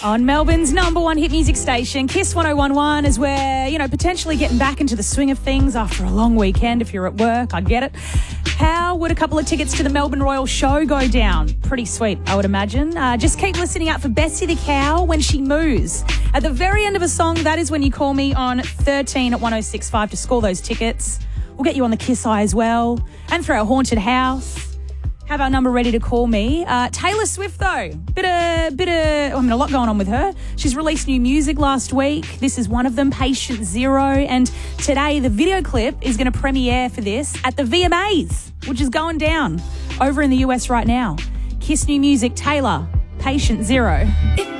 On Melbourne's number one hit music station, Kiss 1011, as we're, potentially getting back into the swing of things after a long weekend. If you're at work, I get it. How would a couple of tickets to the Melbourne Royal show go down? Pretty sweet, I would imagine. Just keep listening out for Bessie the Cow when she moos. At the very end of a song, that is when you call me on 13 at 1065 to score those tickets. We'll get you on the Kiss Eye as well. And through our haunted house. Have our number ready to call me. Taylor Swift, though. A lot going on with her. She's released new music last week. This is one of them, Patient Zero. And today, the video clip is going to premiere for this at the VMAs, which is going down over in the US right now. Kiss new music, Taylor, Patient Zero.